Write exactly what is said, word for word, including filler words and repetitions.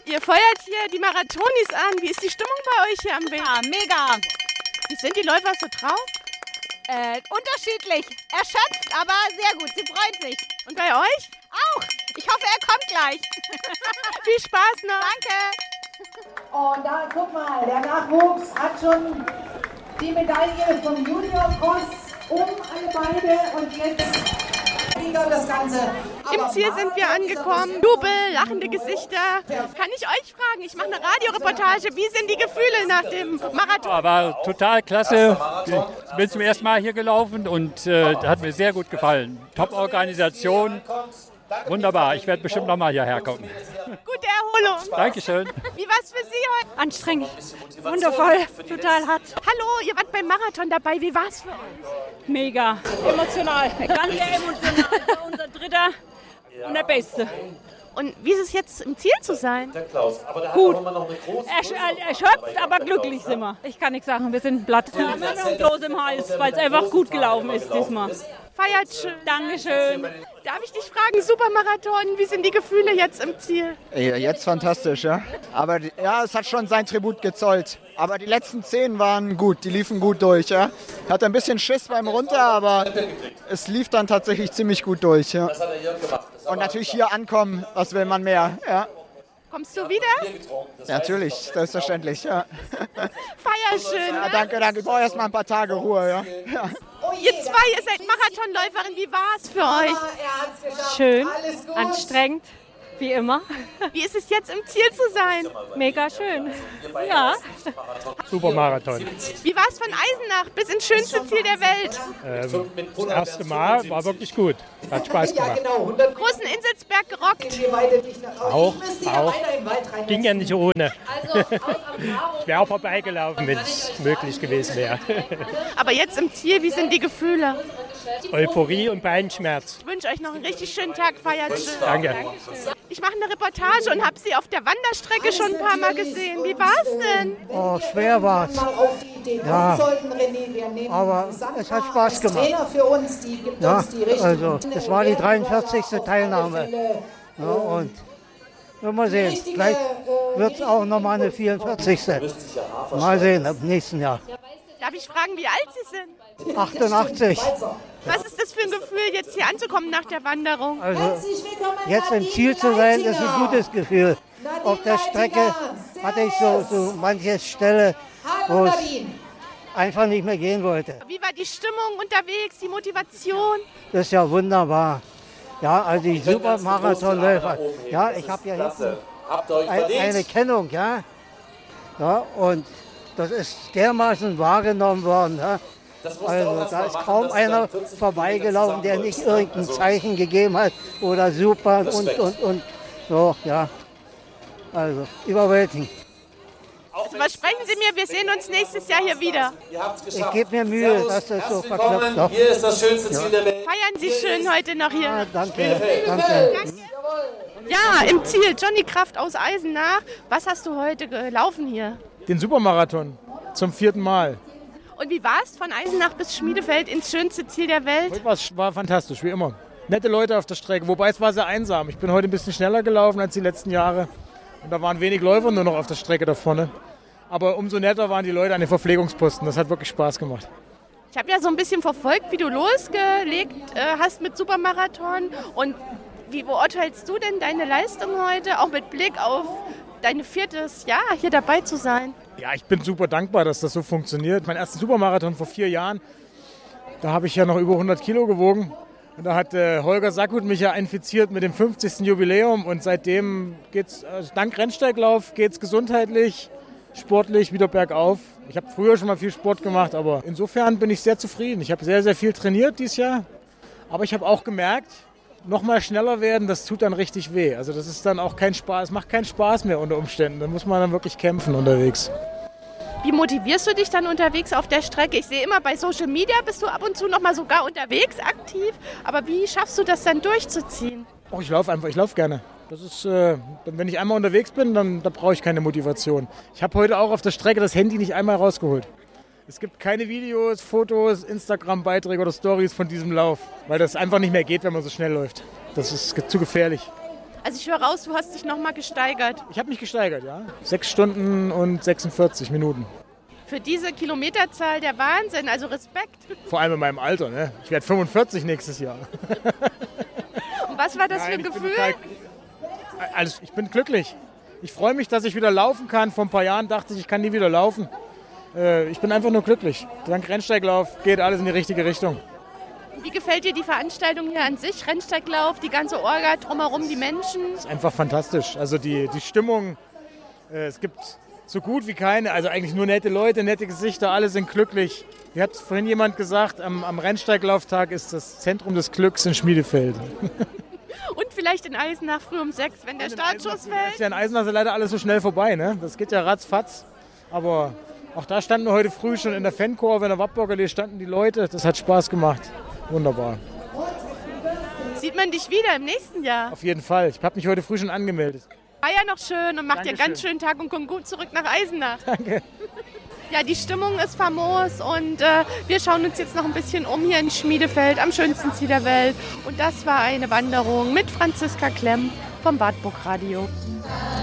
Ihr feuert hier die Marathonis an. Wie ist die Stimmung bei euch hier am Weg? Ja, mega. Wie sind die Läufer so drauf? Äh, unterschiedlich. Erschöpft, aber sehr gut. Sie freut sich. Und bei euch? Auch. Ich hoffe, er kommt gleich. Viel Spaß noch. Danke. Und da, guck mal, der Nachwuchs hat schon die Medaille vom Junior Cross um alle Beine und jetzt das Ganze. Im Ziel sind wir angekommen. Jubel, lachende Gesichter. Kann ich euch fragen? Ich mache eine Radioreportage. Wie sind die Gefühle nach dem Marathon? Ja, war total klasse. Ich bin zum ersten Mal hier gelaufen und äh, hat mir sehr gut gefallen. Top-Organisation. Wunderbar. Ich werde bestimmt noch mal hierher kommen. Gute Erholung. Dankeschön. Wie war es für Sie heute? Anstrengend. Wundervoll. Total hart. Hallo, ihr wart beim Marathon dabei. Wie war es für euch? Mega. Emotional. Ganz sehr emotional. Das war unser dritter und der Beste. Und wie ist es jetzt, im Ziel zu sein? Gut. Ersch erschöpft, aber glücklich sind wir. Ich kann nichts sagen, wir sind platt. Wir haben einen Kloß im Hals, weil es einfach gut gelaufen ist diesmal. Feiert schön. Dankeschön. Darf ich dich fragen, Supermarathon, wie sind die Gefühle jetzt im Ziel? Jetzt fantastisch, ja. Aber ja, es hat schon sein Tribut gezollt. Aber die letzten zehn waren gut, die liefen gut durch, ja. Hatte ein bisschen Schiss beim Runter, aber es lief dann tatsächlich ziemlich gut durch, ja. Und natürlich hier ankommen, was will man mehr, ja. Kommst du wieder? Natürlich, selbstverständlich, ja. Feier schön, Ja, ne? danke, danke. Ich brauche erst mal ein paar Tage Ruhe, ja. ja. Ihr zwei, ihr seid Marathonläuferin, wie war es für euch? Schön, anstrengend, wie immer. Wie ist es jetzt im Ziel zu sein? Mega schön. Ja. Super Marathon. Wie war es von Eisenach bis ins schönste Ziel der Welt? Ähm, das erste Mal war wirklich gut. Hat Spaß gemacht. Großen Inselsberg gerockt. Auch, auch. Ging ja nicht ohne. Ich wäre auch vorbeigelaufen, wenn es möglich gewesen wäre. Aber jetzt im Ziel, wie sind die Gefühle? Euphorie und Beinschmerz. Ich wünsche euch noch einen richtig schönen Tag, feiert schön. Danke. Ich mache eine Reportage und habe sie auf der Wanderstrecke schon ein paar Mal gesehen. Wie war es denn? Oh, schwer war es. Ja, aber es hat Spaß gemacht. Ja, also, es war die dreiundvierzigste Teilnahme. Ja, und wir mal sehen, vielleicht wird es auch nochmal eine vierundvierzigste Mal sehen, im nächsten Jahr. Darf ich fragen, wie alt Sie sind? achtundachtzig. Was ist das für ein Gefühl, jetzt hier anzukommen nach der Wanderung? Also, jetzt im Ziel zu sein, ist ein gutes Gefühl. Auf der Strecke hatte ich so, so manche Stelle, wo es einfach nicht mehr gehen wollte. Wie war die Stimmung unterwegs, die Motivation? Das ist ja wunderbar. Ja, also die Supermarathonläufer. Ja, ich habe ja hinten ein, eine Kennung, ja. Ja, und das ist dermaßen wahrgenommen worden. Ja. Also da ist kaum einer vorbeigelaufen, der nicht irgendein Zeichen gegeben hat oder super und, und, und so, ja. Also überwältigend. Also versprechen Sie mir, wir sehen uns nächstes Jahr hier wieder. Ich gebe mir Mühe, dass das so verklappt. Doch. Hier ist das schönste Ziel der Welt. Feiern Sie schön heute noch hier. Ja, danke, danke. Ja, im Ziel, Johnny Kraft aus Eisenach. Was hast du heute gelaufen hier? Den Supermarathon zum vierten Mal. Und wie war es von Eisenach bis Schmiedefeld ins schönste Ziel der Welt? Heute war, war fantastisch, wie immer. Nette Leute auf der Strecke, wobei es war sehr einsam. Ich bin heute ein bisschen schneller gelaufen als die letzten Jahre. Und da waren wenig Läufer nur noch auf der Strecke da vorne. Aber umso netter waren die Leute an den Verpflegungsposten. Das hat wirklich Spaß gemacht. Ich habe ja so ein bisschen verfolgt, wie du losgelegt äh, hast mit Supermarathon. Und wie beurteilst du denn deine Leistung heute, auch mit Blick auf dein viertes Jahr hier dabei zu sein? Ja, ich bin super dankbar, dass das so funktioniert. Mein erster Supermarathon vor vier Jahren, da habe ich ja noch über hundert Kilo gewogen. Und da hat äh, Holger Sackhut mich ja infiziert mit dem fünfzigsten Jubiläum. Und seitdem geht es, also dank Rennsteiglauf, geht es gesundheitlich, sportlich wieder bergauf. Ich habe früher schon mal viel Sport gemacht, aber insofern bin ich sehr zufrieden. Ich habe sehr, sehr viel trainiert dieses Jahr. Aber ich habe auch gemerkt, noch mal schneller werden, das tut dann richtig weh. Also das ist dann auch kein Spaß, es macht keinen Spaß mehr unter Umständen. Da muss man dann wirklich kämpfen unterwegs. Wie motivierst du dich dann unterwegs auf der Strecke? Ich sehe immer bei Social Media bist du ab und zu noch mal sogar unterwegs aktiv. Aber wie schaffst du das dann durchzuziehen? Oh, ich laufe einfach, ich laufe gerne. Das ist, äh, wenn ich einmal unterwegs bin, dann, dann brauche ich keine Motivation. Ich habe heute auch auf der Strecke das Handy nicht einmal rausgeholt. Es gibt keine Videos, Fotos, Instagram-Beiträge oder Stories von diesem Lauf, weil das einfach nicht mehr geht, wenn man so schnell läuft. Das ist zu gefährlich. Also ich höre raus, du hast dich nochmal gesteigert. Ich habe mich gesteigert, ja. Sechs Stunden und sechsundvierzig Minuten. Für diese Kilometerzahl der Wahnsinn, also Respekt. Vor allem in meinem Alter, ne? Ich werde fünfundvierzig nächstes Jahr. Und was war das Nein, für ein ich Gefühl? Bin total, also ich bin glücklich. Ich freue mich, dass ich wieder laufen kann. Vor ein paar Jahren dachte ich, ich kann nie wieder laufen. Äh, ich bin einfach nur glücklich. Dank Rennsteiglauf geht alles in die richtige Richtung. Wie gefällt dir die Veranstaltung hier an sich? Rennsteiglauf, die ganze Orga, drumherum die Menschen? Das ist einfach fantastisch. Also die, die Stimmung, äh, es gibt so gut wie keine, also eigentlich nur nette Leute, nette Gesichter, alle sind glücklich. Wie hat vorhin jemand gesagt, am, am Rennsteiglauftag ist das Zentrum des Glücks in Schmiedefeld. Und vielleicht in Eisenach früh um sechs, wenn der Startschuss fällt. Ist ja in Eisenach leider alles so schnell vorbei, ne? Das geht ja ratzfatz. Aber auch da standen wir heute früh schon in der Fankurve, in der Wattburgallee standen die Leute. Das hat Spaß gemacht. Wunderbar. Sieht man dich wieder im nächsten Jahr? Auf jeden Fall. Ich habe mich heute früh schon angemeldet. War ja noch schön und macht dir einen ganz Dankeschön. schönen Tag und kommt gut zurück nach Eisenach. Danke. Ja, die Stimmung ist famos und äh, wir schauen uns jetzt noch ein bisschen um hier in Schmiedefeld, am schönsten Ziel der Welt. Und das war eine Wanderung mit Franziska Klemm vom Wartburg Radio.